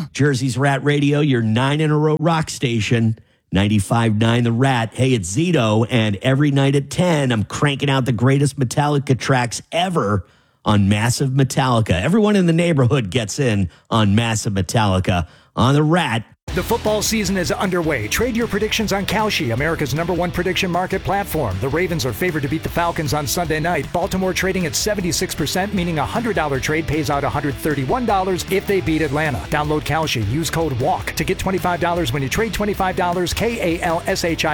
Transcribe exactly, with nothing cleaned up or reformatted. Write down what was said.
Jersey's Rat Radio, your nine in a row rock station. ninety-five point nine The Rat. Hey, it's Zito, and every night at ten, I'm cranking out the greatest Metallica tracks ever on Massive Metallica. Everyone in the neighborhood gets in on Massive Metallica on The Rat. The football season is underway. Trade your predictions on Kalshi, America's number one prediction market platform. The Ravens are favored to beat the Falcons on Sunday night. Baltimore trading at seventy-six percent, meaning a one hundred dollars trade pays out one hundred thirty-one dollars if they beat Atlanta. Download Kalshi. Use code WALK to get twenty-five dollars when you trade twenty-five dollars. K A L S H I